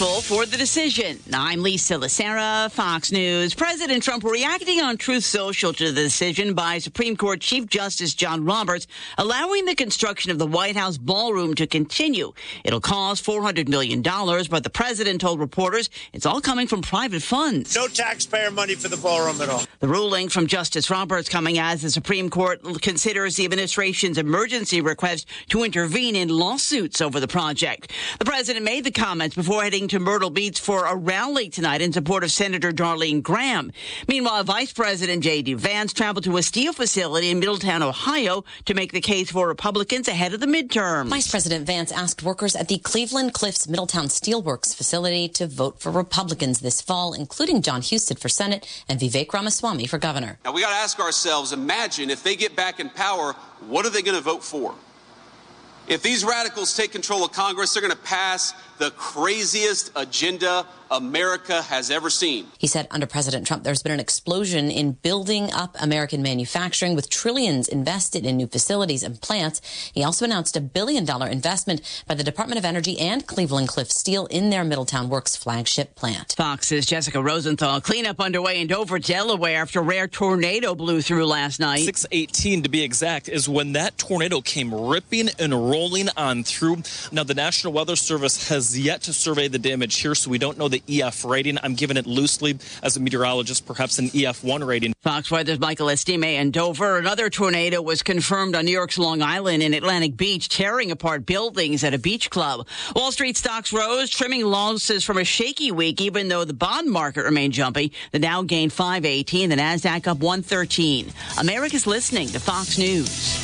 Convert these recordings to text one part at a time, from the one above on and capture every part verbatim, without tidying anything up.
grateful for the decision. I'm Lisa Lacera, Fox News. President Trump reacting on Truth Social to the decision by Supreme Court Chief Justice John Roberts, allowing the construction of the White House ballroom to continue. It'll cost four hundred million dollars, but the president told reporters it's all coming from private funds. No taxpayer money for the ballroom at all. The ruling from Justice Roberts coming as the Supreme Court considers the administration's emergency request to intervene in lawsuits over the project. The president made the comments before heading to Myrtle Beach for a rally tonight in support of Senator Darlene Graham. Meanwhile, Vice President J D. Vance traveled to a steel facility in Middletown, Ohio, to make the case for Republicans ahead of the midterms. Vice President Vance asked workers at the Cleveland Cliffs Middletown Steelworks facility to vote for Republicans this fall, including John Husted for Senate and Vivek Ramaswamy for governor. Now, we got to ask ourselves, imagine if they get back in power, what are they going to vote for? If these radicals take control of Congress, they're going to pass the craziest agenda America has ever seen. He said under President Trump, there's been an explosion in building up American manufacturing with trillions invested in new facilities and plants. He also announced a billion dollar investment by the Department of Energy and Cleveland Cliffs Steel in their Middletown Works flagship plant. Fox's Jessica Rosenthal. Cleanup underway in Dover, Delaware after a rare tornado blew through last night. six eighteen to be exact is when that tornado came ripping and rolling on through. Now, the National Weather Service has yet to survey the damage here, so we don't know the E F rating. I'm giving it loosely as a meteorologist, perhaps an E F one rating. Fox Weather's Michael Estime in Dover. Another tornado was confirmed on New York's Long Island in Atlantic Beach, tearing apart buildings at a beach club. Wall Street stocks rose, trimming losses from a shaky week, even though the bond market remained jumpy. The Dow gained five eighteen, the Nasdaq up one thirteen. America's listening to Fox News.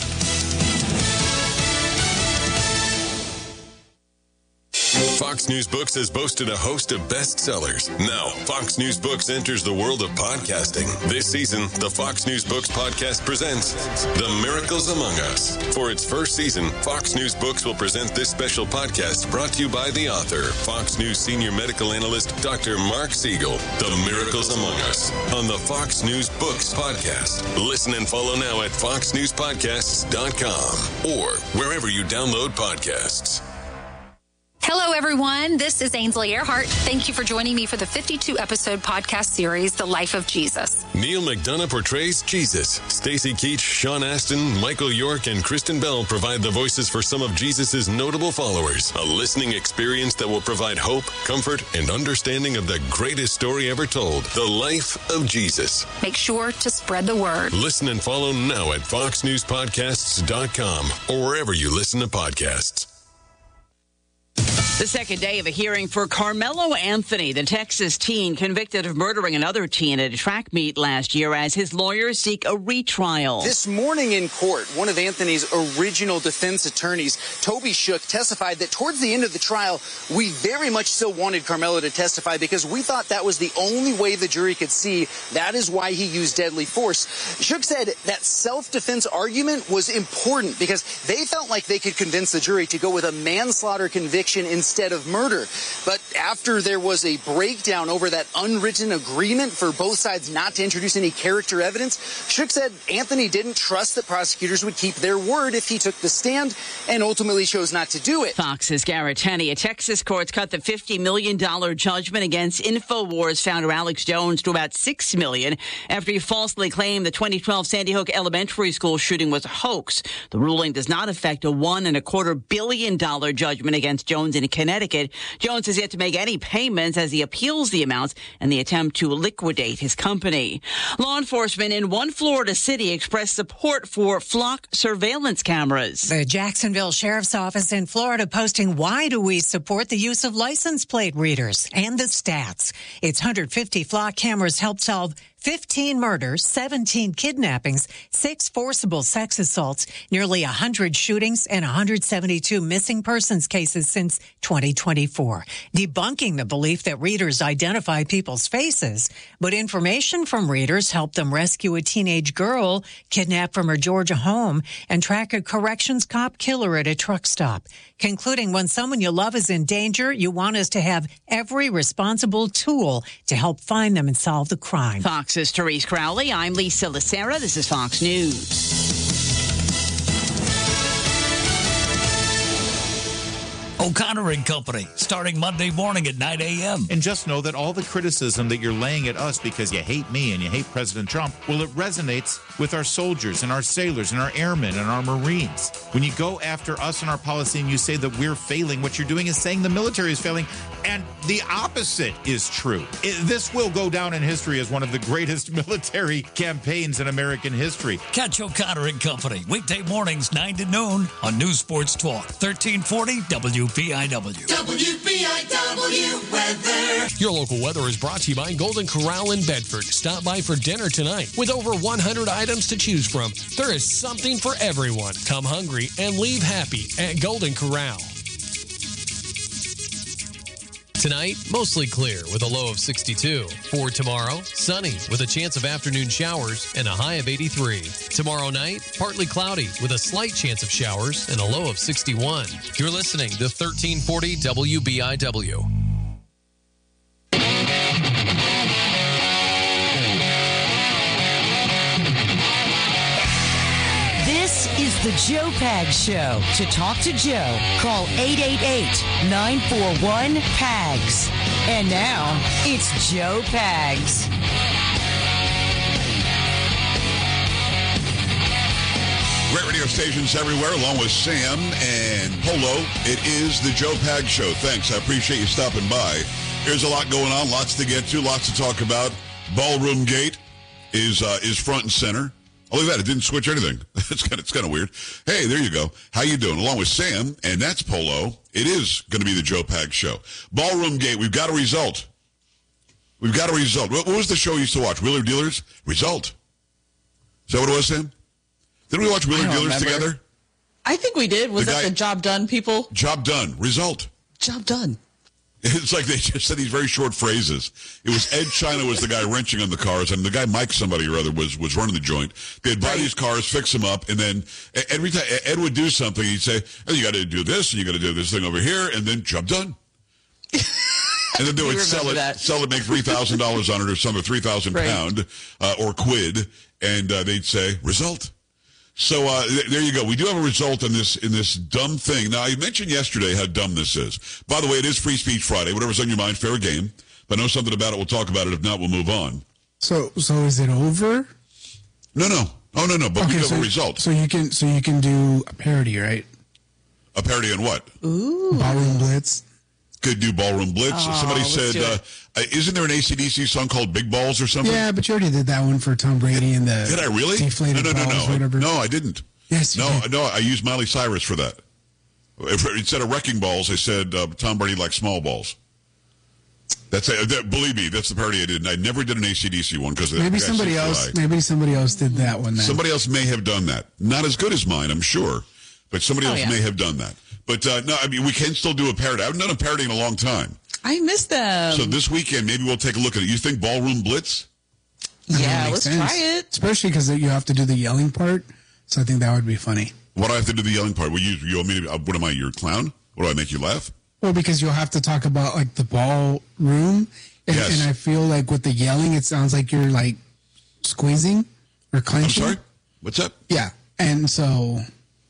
Fox News Books has boasted a host of bestsellers. Now, Fox News Books enters the world of podcasting. This season, the Fox News Books podcast presents The Miracles Among Us. For its first season, Fox News Books will present this special podcast brought to you by the author, Fox News senior medical analyst, Doctor Mark Siegel. The Miracles Among Us on the Fox News Books podcast. Listen and follow now at fox news podcasts dot com or wherever you download podcasts. Hello, everyone. This is Ainsley Earhart. Thank you for joining me for the fifty-two episode podcast series, The Life of Jesus. Neil McDonough portrays Jesus. Stacy Keach, Sean Astin, Michael York, and Kristen Bell provide the voices for some of Jesus' notable followers. A listening experience that will provide hope, comfort, and understanding of the greatest story ever told, The Life of Jesus. Make sure to spread the word. Listen and follow now at fox news podcasts dot com or wherever you listen to podcasts. The second day of a hearing for Carmelo Anthony, the Texas teen convicted of murdering another teen at a track meet last year, as his lawyers seek a retrial. This morning in court, one of Anthony's original defense attorneys, Toby Shook, testified that towards the end of the trial, we very much still wanted Carmelo to testify because we thought that was the only way the jury could see. That is why he used deadly force. Shook said that self-defense argument was important because they felt like they could convince the jury to go with a manslaughter conviction instead of murder. But after there was a breakdown over that unwritten agreement for both sides not to introduce any character evidence, Shook said Anthony didn't trust that prosecutors would keep their word if he took the stand and ultimately chose not to do it. Fox's Garrett Tenney. A Texas court's cut the fifty million dollars judgment against InfoWars founder Alex Jones to about six million dollars after he falsely claimed the twenty twelve Sandy Hook Elementary School shooting was a hoax. The ruling does not affect a one and a quarter billion dollar judgment against Jones in Connecticut. Jones has yet to make any payments as he appeals the amounts and the attempt to liquidate his company. Law enforcement in one Florida city expressed support for flock surveillance cameras. The Jacksonville Sheriff's Office in Florida posting, why do we support the use of license plate readers? And the stats. Its one hundred fifty flock cameras helped solve fifteen murders, seventeen kidnappings, six forcible sex assaults, nearly one hundred shootings, and one hundred seventy-two missing persons cases since twenty twenty-four, debunking the belief that readers identify people's faces. But information from readers helped them rescue a teenage girl kidnapped from her Georgia home and track a corrections cop killer at a truck stop. Concluding, when someone you love is in danger, you want us to have every responsible tool to help find them and solve the crime. Fox's Therese Crowley. I'm Lisa Lacera. This is Fox News. O'Connor and Company, starting Monday morning at nine a.m. And just know that all the criticism that you're laying at us because you hate me and you hate President Trump, well, it resonates with our soldiers and our sailors and our airmen and our Marines. When you go after us and our policy and you say that we're failing, what you're doing is saying the military is failing, and the opposite is true. It, this will go down in history as one of the greatest military campaigns in American history. Catch O'Connor and Company, weekday mornings nine to noon on News Sports Talk, thirteen forty W P I W. W P I W weather. Your local weather is brought to you by Golden Corral in Bedford. Stop by for dinner tonight. With over one hundred items to choose from, there is something for everyone. Come hungry and leave happy at Golden Corral. Tonight, mostly clear with a low of sixty-two. For tomorrow, sunny with a chance of afternoon showers and a high of eighty-three. Tomorrow night, partly cloudy with a slight chance of showers and a low of sixty-one. You're listening to thirteen forty W B I W. This is the Joe Pags Show. To talk to Joe, call eight eight eight, nine four one, P A G S. And now, it's Joe Pags. Great radio stations everywhere, along with Sam and Polo. It is the Joe Pags Show. Thanks. I appreciate you stopping by. There's a lot going on, lots to get to, lots to talk about. Ballroom Gate is uh, is front and center. Only that, it didn't switch anything. It's kind of, it's kind of weird. Hey, there you go. How you doing? Along with Sam, and that's Polo. It is going to be the Joe Pags Show. Ballroom Gate, we've got a result. We've got a result. What, what was the show you used to watch? Wheeler Dealers? Result. Is that what it was, Sam? Didn't we watch Wheeler Dealers remember. together? I think we did. Was the that guy, the Job Done people? Job Done. Result. Job Done. It's like they just said these very short phrases. It was Ed China was the guy wrenching on the cars, and the guy Mike somebody or other was was running the joint. They'd buy right. these cars, fix them up, and then every time Ed would do something, he'd say, oh, you got to do this, and you got to do this thing over here, and then job done. And then they would sell it, that. sell it, make three thousand dollars on it or something, three thousand right. pound uh, or quid, and uh, they'd say, result. So uh, th- there you go. We do have a result in this in this dumb thing. Now, I mentioned yesterday how dumb this is. By the way, it is Free Speech Friday. Whatever's on your mind, fair game. If I know something about it, we'll talk about it. If not, we'll move on. So, so is it over? No, no. Oh, no, no. But okay, we have so, a result. So you can so you can do a parody, right? A parody on what? Ooh. Ballroom Blitz. Could do Ballroom Blitz. Oh, Somebody said, uh, isn't there an A C D C song called Big Balls or something? Yeah, but you already did that one for Tom Brady and the did I really? deflated no, no, no, balls no. or whatever. No, I didn't. Yes, you no, did. no. I used Miley Cyrus for that. Instead of wrecking balls, I said uh, Tom Brady likes small balls. That's a, that, believe me, that's the parody I did. And I never did an A C D C one because maybe somebody else. Maybe somebody else did that one. Then. Somebody else may have done that. Not as good as mine, I'm sure, but somebody oh, else yeah. may have done that. But uh, no, I mean we can still do a parody. I haven't done a parody in a long time. I missed them. So this weekend, maybe we'll take a look at it. You think Ballroom Blitz? Yeah, let's sense. try it. Especially because you have to do the yelling part. So I think that would be funny. What do I have to do the yelling part? Well, you, you want me to, uh, what am I, your clown? What do I make you laugh? Well, because you'll have to talk about like the ballroom. And, yes. and I feel like with the yelling, it sounds like you're like squeezing or clenching. I'm sorry? What's up? Yeah. And so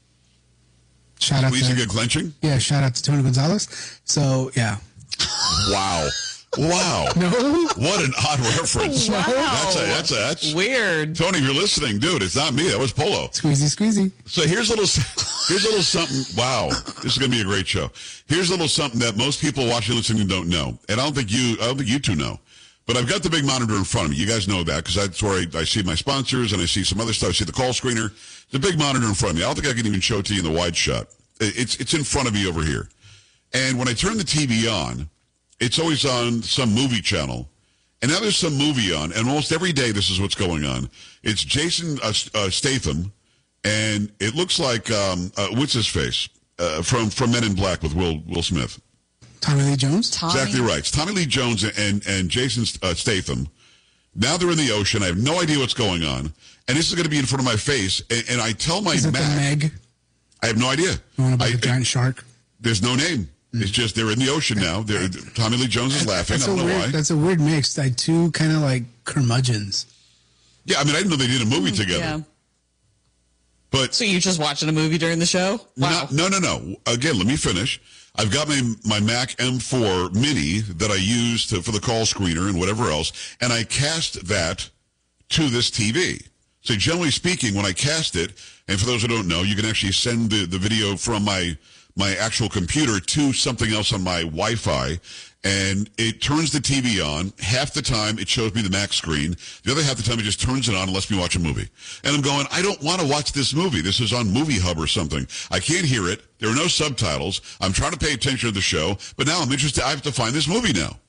shout out to. Squeezing and clenching? Yeah, shout out to Tony Gonzalez. So, yeah. Wow. Wow. No. What an odd reference. Wow. That's a, that's a, that's weird. Tony, if you're listening, dude, it's not me. That was Polo. Squeezy, squeezy. So here's a little, here's a little something. Wow. This is going to be a great show. Here's a little something that most people watching and listening don't know. And I don't think you, I don't think you two know. But I've got the big monitor in front of me. You guys know that because that's where I, I see my sponsors and I see some other stuff. I see the call screener. The big monitor in front of me. I don't think I can even show it to you in the wide shot. It's, it's in front of me over here. And when I turn the T V on, it's always on some movie channel. And now there's some movie on, and almost every day this is what's going on. It's Jason uh, uh, Statham, and it looks like, um, uh, what's his face? Uh, from, from Men in Black with Will Will Smith. Tommy Lee Jones? Tommy. Exactly right. It's Tommy Lee Jones and, and Jason uh, Statham. Now they're in the ocean. I have no idea what's going on. And this is going to be in front of my face. And, and I tell my is it Mac. the Meg? I have no idea. You want about I, the giant I, shark? There's no name. It's just they're in the ocean now. They're, Tommy Lee Jones is laughing. That's I don't know weird, why. That's a weird mix. Like two kind of like curmudgeons. Yeah, I mean, I didn't know they did a movie together. Yeah. But so you're just watching a movie during the show? Wow. No, no, no, no. Again, let me finish. I've got my, my Mac M four Mini that I use to, for the call screener and whatever else, and I cast that to this T V. So generally speaking, when I cast it, and for those who don't know, you can actually send the, the video from my my actual computer to something else on my Wi-Fi, and it turns the T V on. Half the time, it shows me the Mac screen. The other half the time, it just turns it on and lets me watch a movie. And I'm going, I don't want to watch this movie. This is on Movie Hub or something. I can't hear it. There are no subtitles. I'm trying to pay attention to the show, but now I'm interested. I have to find this movie now.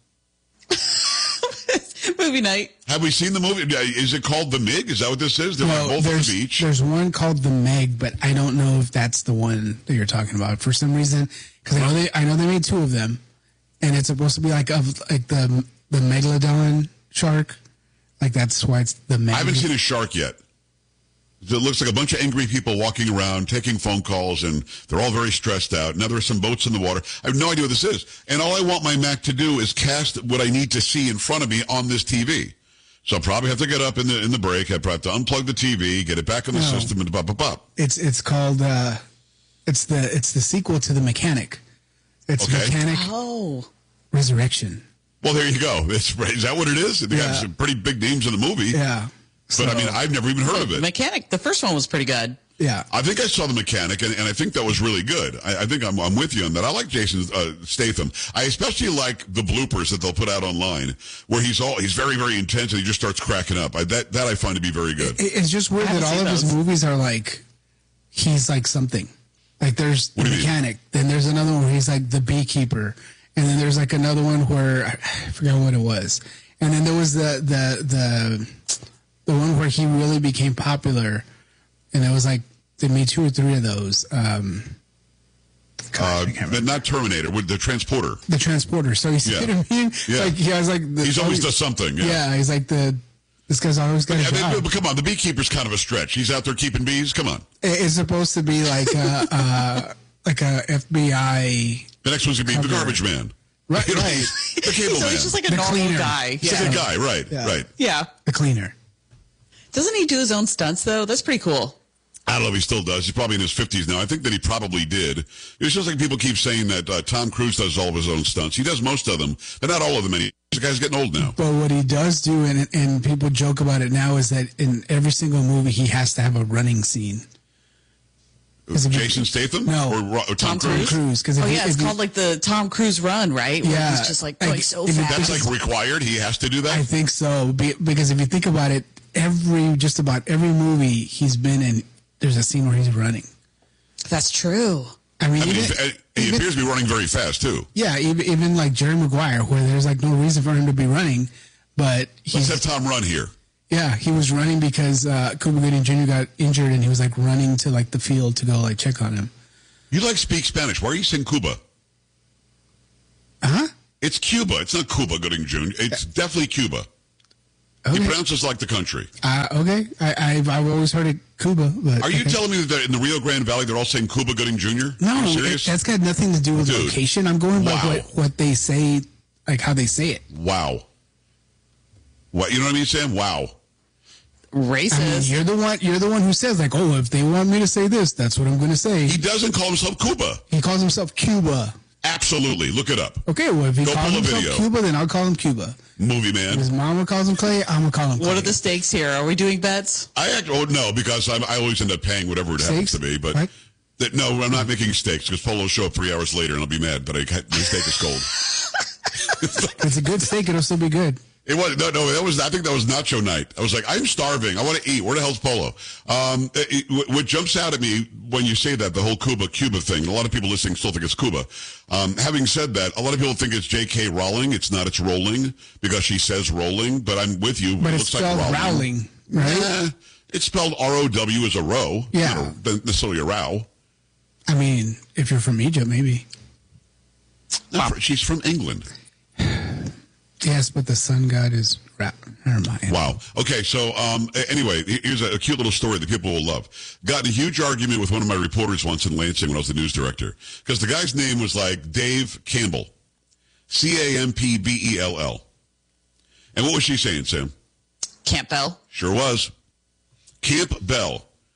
Movie night. Have we seen the movie? Is it called The Meg? Is that what this is? They're well, both on there's, the beach. There's one called The Meg, but I don't know if that's the one that you're talking about. For some reason, because I know they, I know they made two of them, and it's supposed to be like of like the the megalodon shark. Like that's why it's The Meg. I haven't seen a shark yet. It looks like a bunch of angry people walking around, taking phone calls, and they're all very stressed out. Now there are some boats in the water. I have no idea what this is. And all I want my Mac to do is cast what I need to see in front of me on this T V. So I'll probably have to get up in the in the break. I probably have to unplug the T V, get it back in the no. system, and pop, pop, pop. It's it's called uh, it's the it's the sequel to The Mechanic. It's okay. Mechanic oh. Resurrection. Well, there you go. It's, is that what it is? They yeah. have some pretty big names in the movie. Yeah. But, so, I mean, I've never even heard of it. Mechanic, the first one was pretty good. Yeah. I think I saw The Mechanic, and, and I think that was really good. I, I think I'm, I'm with you on that. I like Jason uh, Statham. I especially like the bloopers that they'll put out online, where he's all he's very, very intense, and he just starts cracking up. I, that that I find to be very good. It, it's just weird that all of those. his movies are like, he's like something. Like there's The Mechanic, mean? Then there's another one where he's like the beekeeper, and then there's like another one where, I forgot what it was. And then there was the the the... The one where he really became popular, and it was like they made two or three of those. Um, God, uh, but not Terminator, with the Transporter. The Transporter. So you see yeah. what I mean? Yeah. Like he has like the, he's always does something. Yeah. yeah, he's like the this guy's always got but, a job. But come on, the beekeeper's kind of a stretch. He's out there keeping bees. Come on. It's supposed to be like a uh, like a F B I. The next one's gonna be cover. The Garbage Man. Right, you know, right. The cable so man. he's just like a the normal cleaner. guy. He's yeah. a good guy, right? Yeah. Right. Yeah. The cleaner. Doesn't he do his own stunts, though? That's pretty cool. I don't know if he still does. He's probably in his fifties now. I think that he probably did. It's just like people keep saying that uh, Tom Cruise does all of his own stunts. He does most of them, but not all of them. And the guy's getting old now. But what he does do, and, and people joke about it now, is that in every single movie, he has to have a running scene. Jason Statham? No. Or, or Tom, Tom Cruise? Cruise. Oh, he, yeah, it's called he, like the Tom Cruise run, right? Where yeah. he's just like going like, so fast. That's like required? He has to do that? I think so. Because if you think about it, every just about every movie he's been in, there's a scene where he's running. That's true. I mean, I mean even, he even, appears to be running very fast, too. Yeah, even, even like Jerry Maguire, where there's like no reason for him to be running, but he's... Let's have Tom run here. Yeah, he was running because uh, Cuba Gooding Junior got injured, and he was like running to like the field to go like check on him. You like speak Spanish. Why are you saying Cuba? Huh? It's Cuba. It's not Cuba Gooding Junior It's uh, definitely Cuba. Okay. He pronounces like the country. Uh, okay. I, I've, I've always heard it Cuba. But Are you okay. telling me that in the Rio Grande Valley they're all saying Cuba Gooding Junior? No, Are you serious? It, that's got nothing to do with Dude. location. I'm going by Wow. what, what they say, like how they say it. Wow. What, you know what I mean, Sam? Wow. Racist. I mean, you're the one. You're the one who says like, "Oh, if they want me to say this, that's what I'm going to say." He doesn't call himself Cuba. He calls himself Cuba. Absolutely. Look it up. Okay, well, if he Go calls pull a himself video. Cuba, then I'll call him Cuba. Movie man. If his mama calls him Clay, I'm gonna call him Clay. What are the stakes here? Are we doing bets? I act, oh no, because I'm, I always end up paying whatever it happens Steaks? to be. But Right. that, no, I'm not making steaks because Polo will show up three hours later and I'll be mad. But I, the steak is cold. If it's a good steak, it'll still be good. It was no, no. That was. I think that was nacho night. I was like, I'm starving. I want to eat. Where the hell's Polo? Um, it, it, what jumps out at me when you say that, the whole Cuba Cuba thing. A lot of people listening still think it's Cuba. Um, having said that, a lot of people think it's J K Rowling. It's not. It's Rowling because she says rolling. But I'm with you. But it it's looks spelled like Rowling, right? Eh, it's spelled R O W as a row. Yeah. Not necessarily a row. I mean, if you're from Egypt, maybe. No, she's from England. Yes, but the sun god is rap. Never mind. Wow. Okay, so um, anyway, here's a, a cute little story that people will love. Got in a huge argument with one of my reporters once in Lansing when I was the news director because the guy's name was like Dave Campbell, C A M P B E L L. And what was she saying, Sam? Campbell. Sure was. Camp Bell.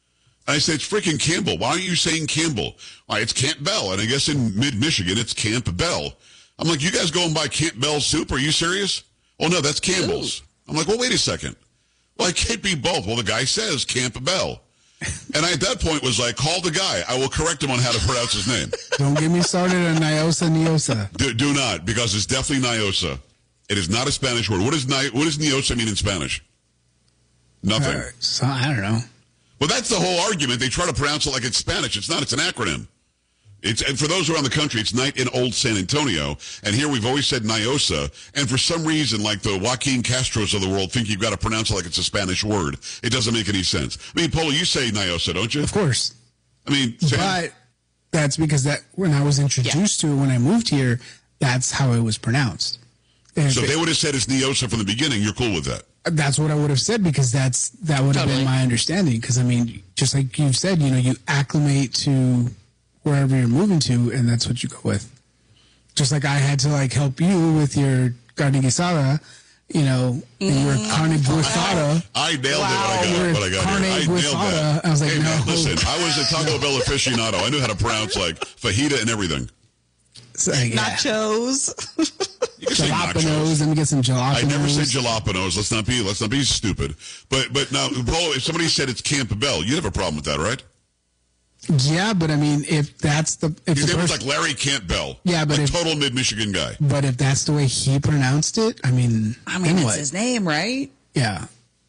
And I say, it's freaking Campbell. Why aren't you saying Campbell? Why, it's Camp Bell. And I guess in mid-Michigan, it's Camp Bell. I'm like, you guys go and buy Camp Bell soup? Are you serious? Oh, no, that's Campbell's. Ooh. I'm like, well, wait a second. Well, it can't be both. Well, the guy says Camp Bell. And I, at that point, was like, call the guy. I will correct him on how to pronounce his name. Don't get me started on Niosa Niosa. Do, do not, because it's definitely Niosa. It is not a Spanish word. What does, what does Niosa mean in Spanish? Nothing. Uh, so, I don't know. Well, that's the whole argument. They try to pronounce it like it's Spanish. It's not. It's an acronym. It's, and for those around the country, it's Night in Old San Antonio. And here we've always said Niosa. And for some reason, like the Joaquin Castros of the world, think you've got to pronounce it like it's a Spanish word. It doesn't make any sense. I mean, Polo, you say Niosa, don't you? Of course. I mean, Sam? But that's because that when I was introduced yeah. to it when I moved here, that's how it was pronounced. And so if they would have said it's Niosa from the beginning, you're cool with that? That's what I would have said, because that's that would have totally. been my understanding. Because, I mean, just like you've said, you know, you acclimate to wherever you're moving to, and that's what you go with. Just like I had to, like, help you with your carne guisada, you know, and you were carne guisada. I nailed wow. it when I got, when I got carne here. I nailed that. I was like, hey, no. Man, listen, I was a Taco Bell aficionado. I knew how to pronounce, like, fajita and everything. So, yeah. Nachos. Jalapenos. Let me get some jalapenos. I never said jalapenos. Let's not be let's not be stupid. But but now, Polo, if somebody said it's Camp Bell, you'd have a problem with that, right? Yeah, but I mean, if that's the if His the name was person, like Larry Camp Bell. Yeah, but a if, total mid-Michigan guy. But if that's the way he pronounced it, I mean, I mean, that's what? his name, right? Yeah.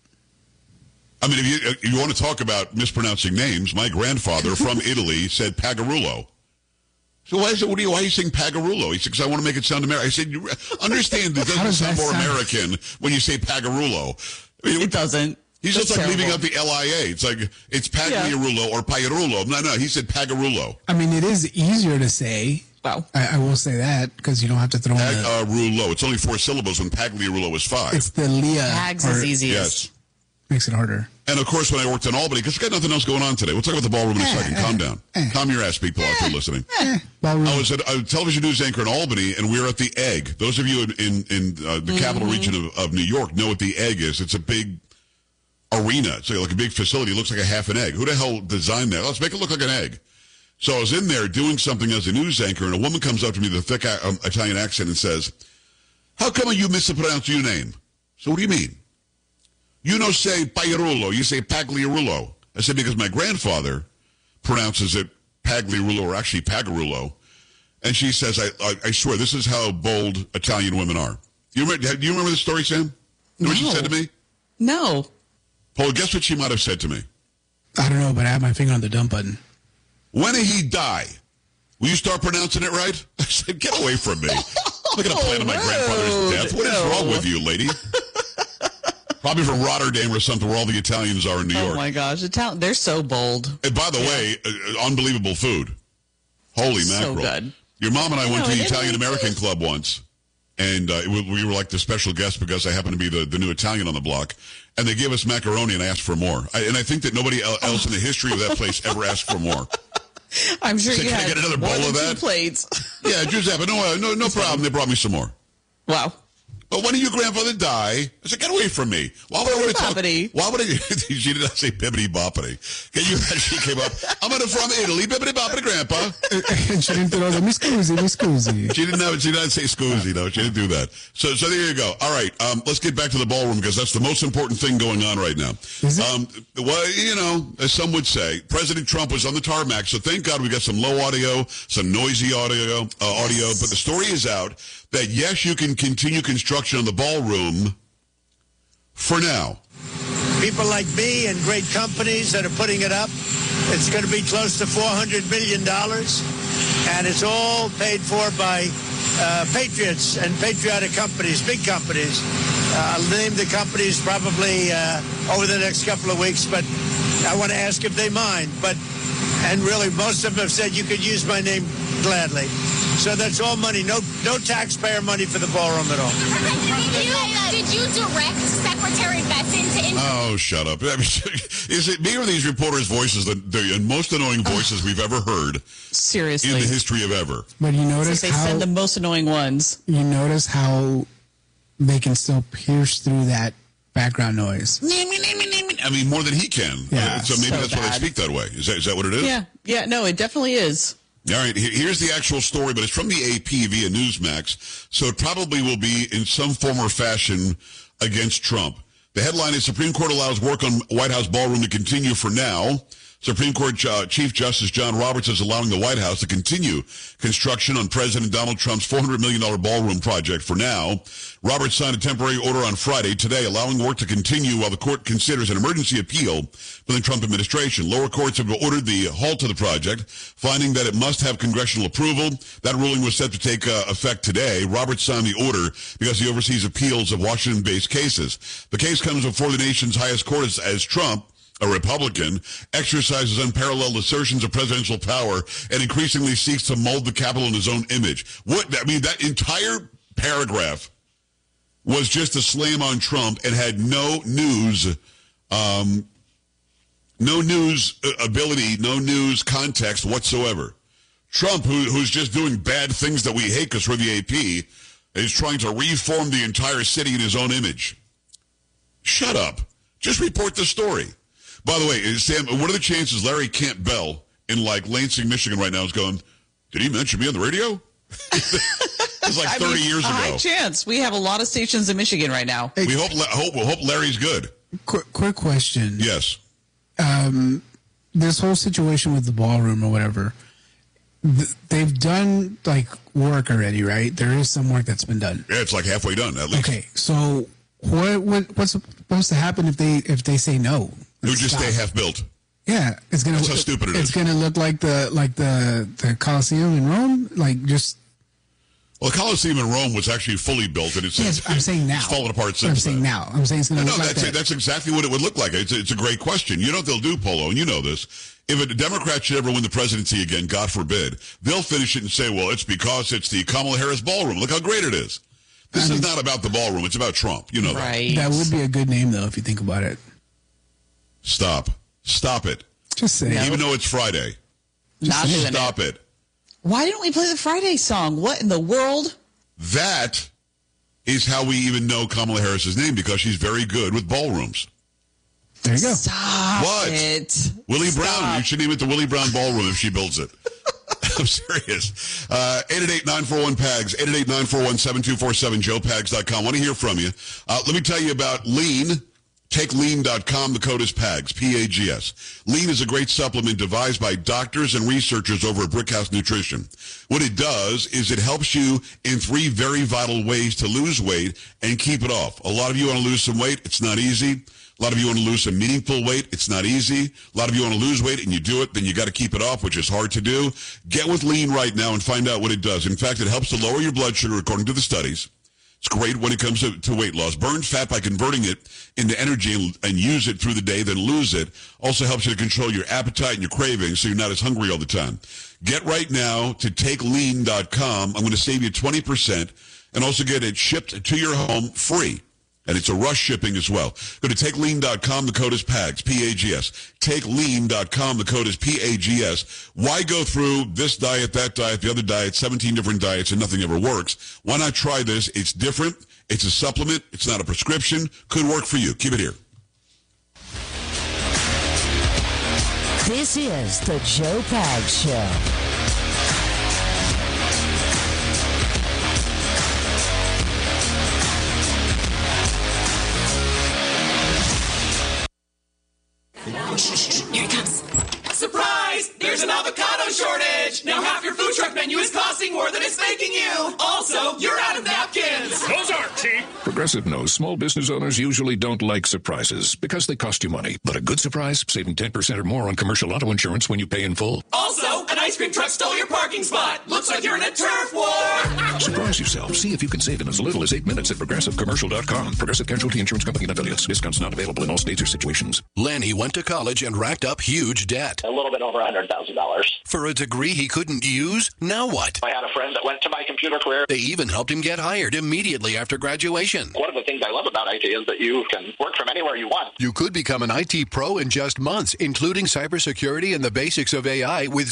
I mean, if you if you want to talk about mispronouncing names, my grandfather from Italy said Pagarulo. So why is it? What are you? Why are you saying Pagarulo? He said, because I want to make it sound American. I said, you understand it doesn't sound more sound? American when you say Pagarulo. I mean, it doesn't. He's That's just like terrible. leaving out the L I A. It's like it's Pagliarulo yeah. or Pagarulo. No, no, he said Pagarulo. I mean, it is easier to say. Wow. I, I will say that, because you don't have to throw in the... Pagarulo. It's only four syllables when Pagliarulo is five. It's the Leah. Pags is easiest. Yes. Makes it harder. And, of course, when I worked in Albany, because we've got nothing else going on today. We'll talk about the ballroom in a second. Calm down. Calm your ass, people, out there listening. I was at a television news anchor in Albany, and we were at the Egg. Those of you in, in, in uh, the mm-hmm. capital region of, of New York know what the Egg is. It's a big arena. It's like a big facility. It looks like a half an egg. Who the hell designed that? Let's make it look like an egg. So I was in there doing something as a news anchor, and a woman comes up to me with a thick um, Italian accent and says, how come you mispronounce your name? So what do you mean? You don't say Pagarulo, you say Pagliarulo. I said, because my grandfather pronounces it Pagliarulo, or actually Pagarulo. And she says, I, I, I swear, this is how bold Italian women are. You remember, do you remember the story, Sam? You know no. what she said to me? No. Paul, guess what she might have said to me? I don't know, but I have my finger on the dump button. When did he die? Will you start pronouncing it right? I said, get away from me. I'm not going to plan on my grandfather's death. What is no. wrong with you, lady? Probably from Rotterdam or something, where all the Italians are in New York. Oh, my gosh. Ital- they're so bold. And by the yeah. way, uh, unbelievable food. Holy mackerel. So good. Your mom and I, I went know, to the Italian-American Club once, and uh, we were like the special guests because I happened to be the, the new Italian on the block, and they gave us macaroni and I asked for more. I, and I think that nobody else oh. in the history of that place ever asked for more. I'm sure said, you can had I get another more bowl than of that? Two plates. Yeah, Giuseppe, no, no, no problem. They brought me some more. Wow. But when did your grandfather die? I said, get away from me. Why would I want to talk? Why would I? She did not say bibbity boppity. Can you imagine? She came up, I'm from Italy, bibbity boppity grandpa. And she didn't throw the mi scusi, mi scusi. She didn't have, she didn't say scusi, no. She didn't do that. So, so there you go. All right, um, let's get back to the ballroom, because that's the most important thing going on right now. Is it? Um, well, you know, as some would say, President Trump was on the tarmac, so thank God we got some low audio, some noisy audio, uh, audio. But the story is out that, yes, you can continue construction on the ballroom for now. People like me and great companies that are putting it up, it's going to be close to four hundred million dollars, and it's all paid for by uh, patriots and patriotic companies, big companies. Uh, I'll name the companies probably uh, over the next couple of weeks, but I want to ask if they mind. But and really, most of them have said you could use my name gladly. So that's all money. No no taxpayer money for the ballroom at all. Did you, did you direct Secretary Besson to... In- oh, shut up. Is it me or these reporters' voices, the, the most annoying voices we've ever heard? Seriously. In the history of ever. But you notice they how... send the most annoying ones. You notice how they can still pierce through that background noise. I mean, more than he can. Yeah, uh, so maybe so that's why they bad. speak that way. Is that is that what it is? Yeah, yeah, no, it definitely is. All right, here's the actual story, but it's from the A P via Newsmax, so it probably will be in some form or fashion against Trump. The headline is Supreme Court allows work on White House ballroom to continue for now. Supreme Court uh, Chief Justice John Roberts is allowing the White House to continue construction on President Donald Trump's four hundred million dollars ballroom project for now. Roberts signed a temporary order on Friday, today, allowing work to continue while the court considers an emergency appeal from the Trump administration. Lower courts have ordered the halt to the project, finding that it must have congressional approval. That ruling was set to take uh, effect today. Roberts signed the order because he oversees appeals of Washington-based cases. The case comes before the nation's highest court as, as Trump, a Republican, exercises unparalleled assertions of presidential power and increasingly seeks to mold the Capitol in his own image. What I mean, that entire paragraph was just a slam on Trump and had no news, um, no news ability, no news context whatsoever. Trump, who, who's just doing bad things that we hate because we're the A P, is trying to reform the entire city in his own image. Shut up. Just report the story. By the way, Sam, what are the chances Larry Camp Bell in, like, Lansing, Michigan right now is going, did he mention me on the radio? It's like thirty I mean, years a ago. high chance. We have a lot of stations in Michigan right now. We hope, hope, we hope Larry's good. Quick, quick question. Yes. Um, this whole situation with the ballroom or whatever, th- they've done, like, work already, right? There is some work that's been done. Yeah, it's like halfway done, at least. Okay, so what, what what's supposed to happen if they if they say no? It would just stay half built. Yeah, it's gonna. That's how stupid it it's is. gonna look like the like the the Colosseum in Rome, like just. Well, the Colosseum in Rome was actually fully built, and it's, Yes, it's I'm saying now. It's fallen apart since. I'm saying then. now. I'm saying it's gonna No, look no, like that's that. that's exactly what it would look like. It's it's a great question. You know what they'll do, Polo, and you know this. If a Democrat should ever win the presidency again, God forbid, they'll finish it and say, "Well, it's because it's the Kamala Harris ballroom. Look how great it is." This I is mean, not about the ballroom. It's about Trump. You know right. that. That would be a good name, though, if you think about it. Stop. Stop it. Just say. Even though it's Friday. Not doing Stop it. Why didn't we play the Friday song? What in the world? That is how we even know Kamala Harris's name, because she's very good with ballrooms. There you go. Stop What? it. Willie Stop. Brown. You should name it the Willie Brown Ballroom if she builds it. I'm serious. Uh, eight eight eight, nine four one, P A G S, eight eight eight, nine four one, seven two four seven, joe pags dot com. I want to hear from you. Uh, let me tell you about Lean. Take lean dot com. The code is P A G S, P A G S. Lean is a great supplement devised by doctors and researchers over at Brickhouse Nutrition. What it does is it helps you in three very vital ways to lose weight and keep it off. A lot of you want to lose some weight. It's not easy. A lot of you want to lose some meaningful weight. It's not easy. A lot of you want to lose weight and you do it, then you got to keep it off, which is hard to do. Get with Lean right now and find out what it does. In fact, it helps to lower your blood sugar according to the studies. It's great when it comes to, to weight loss. Burn fat by converting it into energy and, and use it through the day, then lose it. Also helps you to control your appetite and your cravings so you're not as hungry all the time. Get right now to take lean dot com. I'm going to save you twenty percent and also get it shipped to your home free. And it's a rush shipping as well. Go to take lean dot com. The code is P A G S, P A G S. take lean dot com. The code is P A G S. Why go through this diet, that diet, the other diet, seventeen different diets, and nothing ever works? Why not try this? It's different. It's a supplement. It's not a prescription. Could work for you. Keep it here. This is the Joe Pags Show. Here it comes. Surprise! There's an avocado shortage! Now half your food truck menu is costing more than it's making you! Also, you're out of napkins! Those aren't cheap! Progressive knows small business owners usually don't like surprises because they cost you money. But a good surprise, saving ten percent or more on commercial auto insurance when you pay in full. Also, an ice cream truck stole your parking spot! Looks like you're in a turf war! Surprise yourself. See if you can save in as little as eight minutes at progressive commercial dot com. Progressive Casualty Insurance Company and affiliates. Discounts not available in all states or situations. Lanny went to college and racked up huge debt. A little bit over one hundred thousand dollars. For a degree he couldn't use? Now what? I had a friend that went to my computer career. They even helped him get hired immediately after graduation. One of the things I love about I T is that you can work from anywhere you want. You could become an I T pro in just months, including cybersecurity and the basics of A I with zero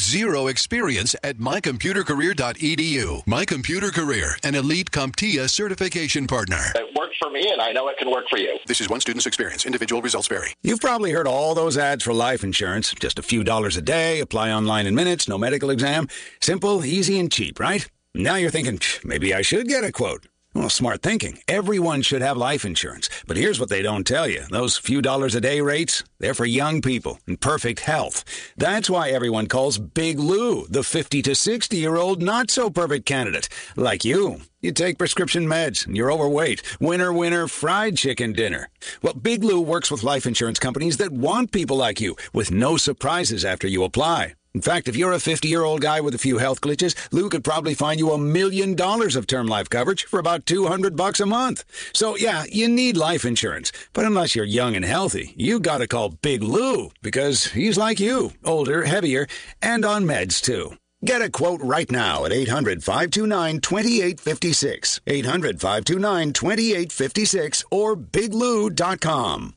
experience at my computer career dot e d u. My Computer Career, an elite CompTIA certification partner. It worked for me, and I know it can work for you. This is one student's experience. Individual results vary. You've probably heard all those ads for life insurance. Just a few dollars a day, apply online in minutes, no medical exam. Simple, easy, and cheap, right? Now you're thinking, maybe I should get a quote. Well, smart thinking. Everyone should have life insurance. But here's what they don't tell you. Those few dollars a day rates, they're for young people in perfect health. That's why everyone calls Big Lou the fifty to sixty-year-old not-so-perfect candidate. Like you. You take prescription meds, and you're overweight. Winner, winner, fried chicken dinner. Well, Big Lou works with life insurance companies that want people like you, with no surprises after you apply. In fact, if you're a fifty-year-old guy with a few health glitches, Lou could probably find you a million dollars of term life coverage for about two hundred bucks a month. So, yeah, you need life insurance. But unless you're young and healthy, you gotta call Big Lou, because he's like you, older, heavier, and on meds, too. Get a quote right now at eight hundred, five two nine, two eight five six, eight hundred, five two nine, two eight five six, or big lou dot com.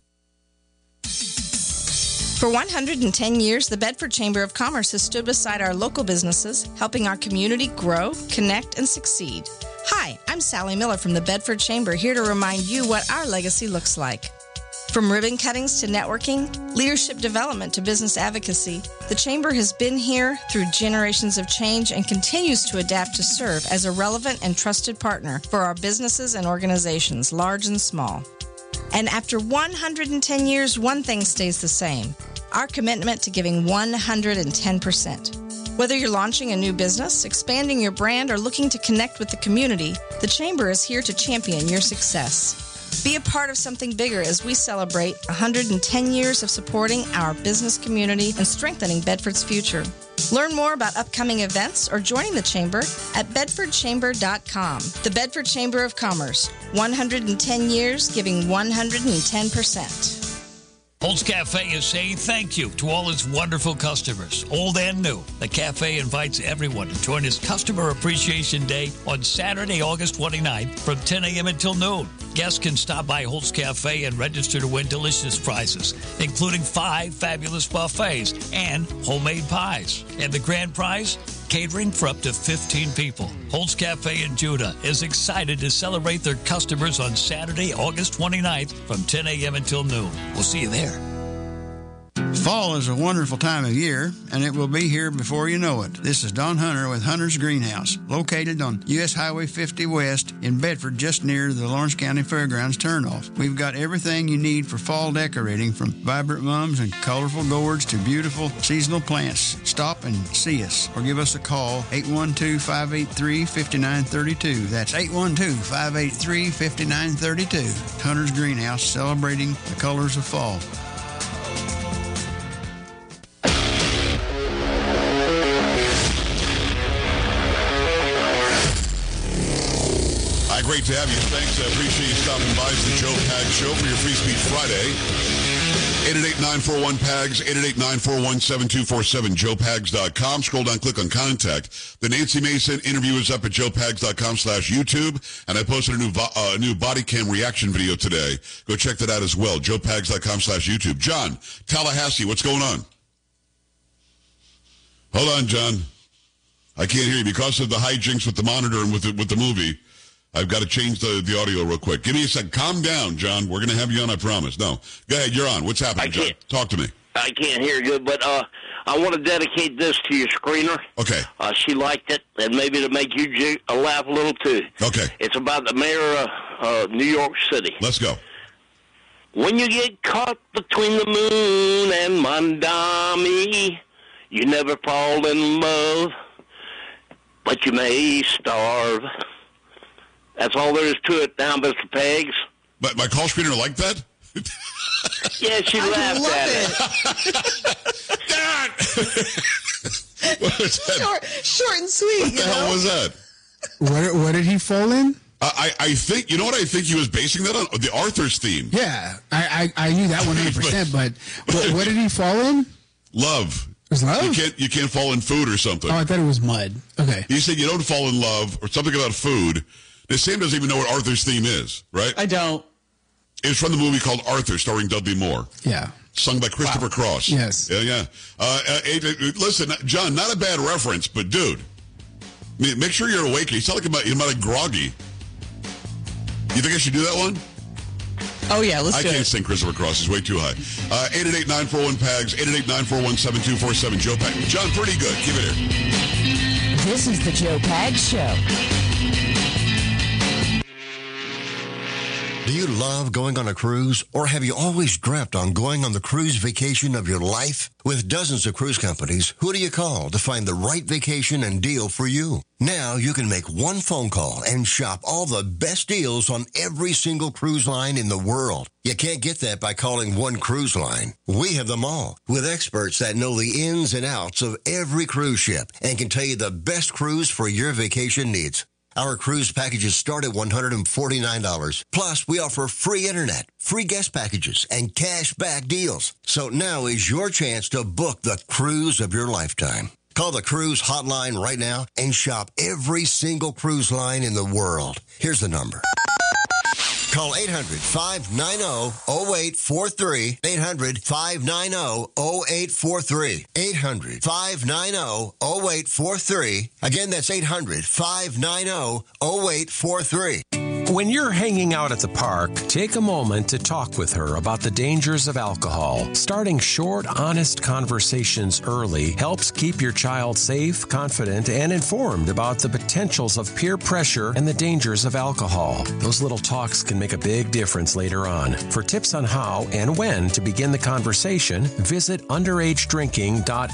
For one hundred ten years, the Bedford Chamber of Commerce has stood beside our local businesses, helping our community grow, connect, and succeed. Hi, I'm Sally Miller from the Bedford Chamber, here to remind you what our legacy looks like. From ribbon cuttings to networking, leadership development to business advocacy, the Chamber has been here through generations of change and continues to adapt to serve as a relevant and trusted partner for our businesses and organizations, large and small. And after one hundred ten years, one thing stays the same: our commitment to giving one hundred ten percent. Whether you're launching a new business, expanding your brand, or looking to connect with the community, the Chamber is here to champion your success. Be a part of something bigger as we celebrate one hundred ten years of supporting our business community and strengthening Bedford's future. Learn more about upcoming events or joining the Chamber at bedford chamber dot com. The Bedford Chamber of Commerce, one hundred ten years, giving one hundred ten percent. Holt's Cafe is saying thank you to all its wonderful customers, old and new. The cafe invites everyone to join its Customer Appreciation Day on Saturday, August twenty-ninth from ten a.m. until noon. Guests can stop by Holt's Cafe and register to win delicious prizes, including five fabulous buffets and homemade pies. And the grand prize? Catering for up to fifteen people. Holt's Cafe in Judah is excited to celebrate their customers on Saturday, August twenty-ninth from ten a.m. until noon. We'll see you there. Fall is a wonderful time of year, and it will be here before you know it. This is Don Hunter with Hunter's Greenhouse, located on U S Highway fifty West in Bedford, just near the Lawrence County Fairgrounds turnoff. We've got everything you need for fall decorating, from vibrant mums and colorful gourds to beautiful seasonal plants. Stop and see us, or give us a call, eight one two, five eight three, five nine three two. That's eight one two, five eight three, five nine three two. Hunter's Greenhouse, celebrating the colors of fall. Great to have you. Thanks. I appreciate you stopping by. It's the Joe Pags Show for your Free Speech Friday. eight eight eight, nine four one, P A G S, eight eight eight, nine four one, seven two four seven, joe pags dot com. Scroll down, click on Contact. The Nancy Mason interview is up at joe pags dot com slash YouTube, and I posted a new vo- uh, new body cam reaction video today. Go check that out as well, joe pags dot com slash YouTube. John, Tallahassee, what's going on? Hold on, John. I can't hear you because of the hijinks with the monitor and with the, with the movie. I've got to change the, the audio real quick. Give me a second. Calm down, John. We're going to have you on, I promise. No. Go ahead. You're on. What's happening, John? Talk to me. I can't hear good, but uh, I want to dedicate this to your screener. Okay. Uh, she liked it, and maybe to make you j- laugh a little, too. Okay. It's about the mayor of uh, New York City. Let's go. When you get caught between the moon and Mondami, you never fall in love, but you may starve. That's all there is to it now, Mister Pegs. But my call screener liked that? Yeah, she I laughed at it. What was that? Short, short and sweet. What the you hell know? was that? What, what did he fall in? Uh, I, I think, you know what I think he was basing that on? The Arthur's theme. Yeah, I, I, I knew that one hundred percent, but what, what did he fall in? Love. It was love? You can't, you can't fall in food or something. Oh, I thought it was mud. Okay. He said you don't fall in love or something about food. Now, Sam doesn't even know what Arthur's theme is, right? I don't. It's from the movie called Arthur, starring Dudley Moore. Yeah. Sung by Christopher wow. Cross. Yes. Yeah, yeah. Uh, uh, listen, John, not a bad reference, but dude, make sure you're awake. You sound like you're like groggy. You think I should do that one? Oh, yeah, let's I do can't it. sing Christopher Cross. It's way too high. Uh, eight eight eight, nine four one, P A G S, eight eight eight, nine four one, seven two four seven, Joe Pags. John, pretty good. Keep it here. This is the Joe Pags Show. Do you love going on a cruise, or have you always dreamt on going on the cruise vacation of your life? With dozens of cruise companies, who do you call to find the right vacation and deal for you? Now you can make one phone call and shop all the best deals on every single cruise line in the world. You can't get that by calling one cruise line. We have them all, with experts that know the ins and outs of every cruise ship and can tell you the best cruise for your vacation needs. Our cruise packages start at one hundred forty-nine dollars. Plus, we offer free internet, free guest packages, and cash back deals. So now is your chance to book the cruise of your lifetime. Call the cruise hotline right now and shop every single cruise line in the world. Here's the number. Call eight hundred, five nine zero, zero eight four three. eight hundred, five nine zero, zero eight four three. eight hundred, five nine zero, zero eight four three. Again, that's eight hundred, five nine zero, zero eight four three. When you're hanging out at the park, take a moment to talk with her about the dangers of alcohol. Starting short, honest conversations early helps keep your child safe, confident, and informed about the potentials of peer pressure and the dangers of alcohol. Those little talks can make a big difference later on. For tips on how and when to begin the conversation, visit underage drinking dot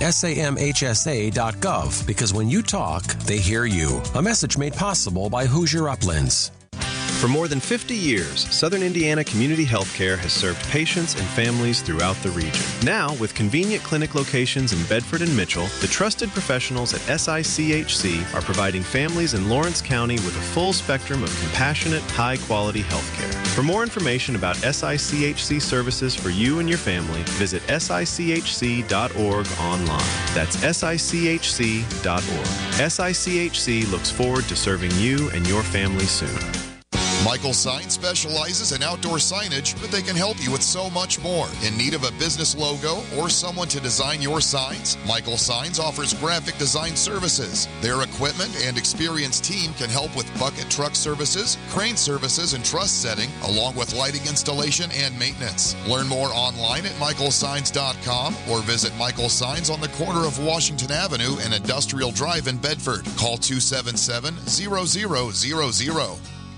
samhsa dot gov, because when you talk, they hear you. A message made possible by Hoosier Uplands. For more than fifty years, Southern Indiana Community Healthcare has served patients and families throughout the region. Now, with convenient clinic locations in Bedford and Mitchell, the trusted professionals at S I C H C are providing families in Lawrence County with a full spectrum of compassionate, high-quality healthcare. For more information about S I C H C services for you and your family, visit S I C H C dot org online. That's S I C H C dot org. S I C H C looks forward to serving you and your family soon. Michael Signs specializes in outdoor signage, but they can help you with so much more. In need of a business logo or someone to design your signs? Michael Signs offers graphic design services. Their equipment and experienced team can help with bucket truck services, crane services, and truss setting, along with lighting installation and maintenance. Learn more online at michael signs dot com or visit Michael Signs on the corner of Washington Avenue and Industrial Drive in Bedford. Call two seven seven, zero zero zero zero.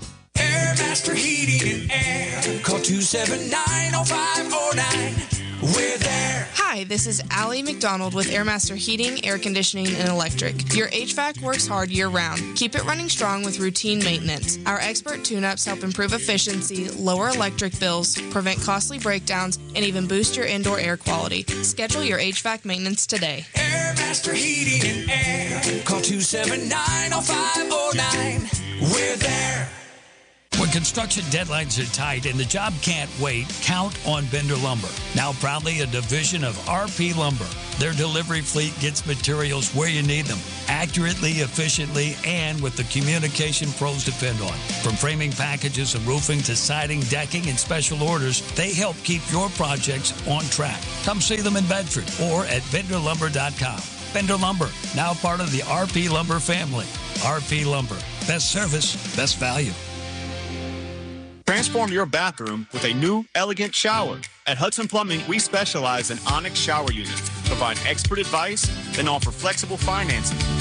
Airmaster Heating and Air. Call two seven nine, oh five oh nine. We're there. Hi, this is Allie McDonald with Airmaster Heating, Air Conditioning, and Electric. Your H V A C works hard year-round. Keep it running strong with routine maintenance. Our expert tune-ups help improve efficiency, lower electric bills, prevent costly breakdowns, and even boost your indoor air quality. Schedule your H V A C maintenance today. Airmaster Heating and Air. Call two seven nine, oh five oh nine. We're there. When construction deadlines are tight and the job can't wait, count on Bender Lumber. Now proudly a division of R P Lumber. Their delivery fleet gets materials where you need them, accurately, efficiently, and with the communication pros depend on. From framing packages and roofing to siding, decking, and special orders, they help keep your projects on track. Come see them in Bedford or at bender lumber dot com. Bender Lumber, now part of the R P Lumber family. R P Lumber, best service, best value. Transform your bathroom with a new, elegant shower. At Hudson Plumbing, we specialize in Onyx shower units, provide expert advice, and offer flexible financing.